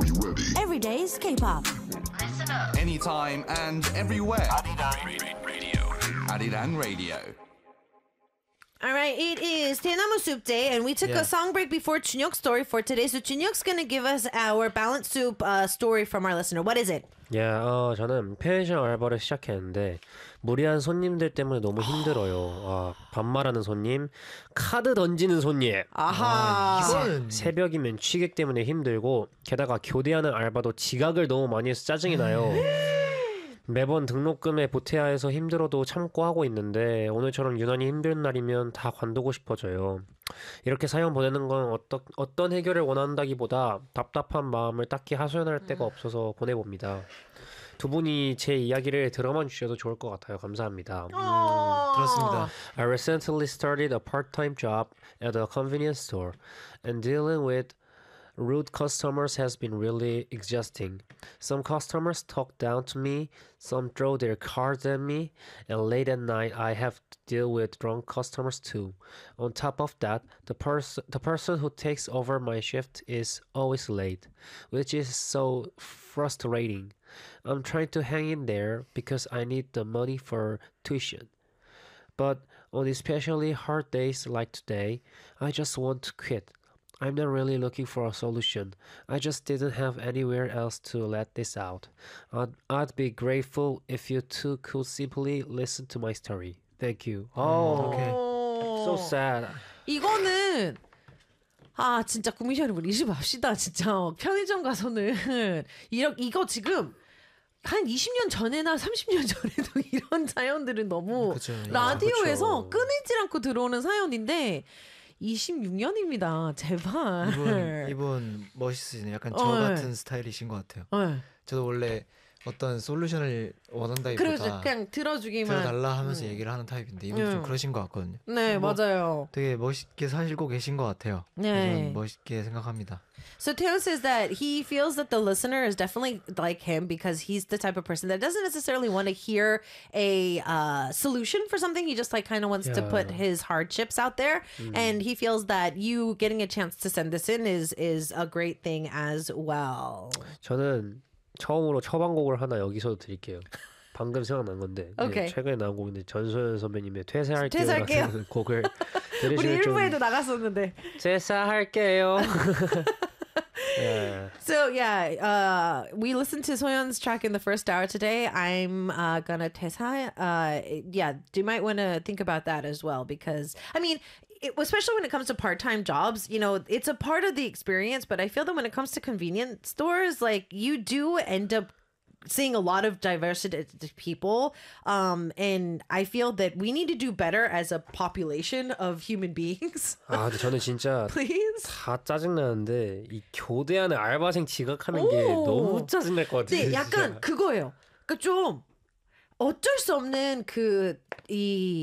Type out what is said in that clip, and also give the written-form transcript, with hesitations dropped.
Every day's K-pop. Listen up. Anytime and everywhere. Arirang Radio. All right, it is Tenamu Soup Day, and we took a song break before Chunhyuk's story for today. So Chunhyuk's going to give us our balanced soup story from our listener. What is it? 저는 편의점 알바를 시작했는데 무리한 손님들 때문에 너무 힘들어요. 반말하는 손님, 카드 던지는 손님. 이거는 새벽이면 취객 때문에 힘들고 게다가 교대하는 알바도 지각을 너무 많이 해서 짜증이 나요. 매번 등록금에 보태야 해서 힘들어도 참고 하고 있는데 오늘처럼 유난히 힘든 날이면 다 관두고 싶어져요. 이렇게 사연 보내는 건 어떤 해결을 원한다기보다 답답한 마음을 딱히 하소연할 데가 없어서 보내봅니다. 두 분이 제 이야기를 들어만 주셔도 좋을 것 같아요. 감사합니다. 그렇습니다. I recently started a part-time job at a convenience store and dealing with rude customers has been really exhausting. Some customers talk down to me, some throw their cards at me, and late at night I have to deal with drunk customers too. On top of that, the person who takes over my shift is always late, which is so frustrating. I'm trying to hang in there because I need the money for tuition. But on especially hard days like today, I just want to quit. I'm not really looking for a solution. I just didn't have anywhere else to let this out. I'd be grateful if you two could simply listen to my story. Thank you. Okay. So sad. 이거는 진짜 국민 여러분 잊지 맙시다. 진짜 편의점 가서는 이거 지금 한 20년 전에나 30년 전에도 이런 사연들은 너무 그쵸. 라디오에서 그쵸. 끊이질 않고 들어오는 사연인데 26년입니다. 제발. 이분 멋있으시네. 약간 저 같은 스타일이신 것 같아요. 저도 원래 어떤 솔루션을 원한다기보다 그래서 그냥 들어주기만. 들어달라 하면서 얘기를 하는 타입인데 이분 좀 그러신 것 같거든요. 네, 맞아요. 되게 멋있게 사시고 계신 것 같아요. 네. 저는 멋있게 생각합니다. So Teo says that he feels that the listener is definitely like him because he's the type of person that doesn't necessarily want to hear a solution for something. He just like kind of wants to put his hardships out there, and he feels that you getting a chance to send this in is a great thing as well. 저는 처음으로 처방곡을 하나 여기서 드릴게요. 방금 생각난 건데 오케이. 최근에 나온 곡인데 전소연 선배님의 퇴사할게요 퇴사할게요. 라는 곡을 우리 들으시면 좀 1부에도 나갔었는데. 퇴사할게요. So we listened to Soyeon's track in the first hour today. I'm gonna 퇴사. You might want to think about that as well because I mean, especially when it comes to part-time jobs, you know, it's a part of the experience. But I feel that when it comes to convenience stores, like you do end up seeing a lot of diversity people, and I feel that we need to do better as a population of human beings. 근데 저는 진짜 Please. 다 짜증나는데 이 교대하는 알바생 지각하는 게 너무 짜증날 것 같아요. 네, 약간 진짜. 그거예요. 그러니까 좀 어쩔 수 없는 이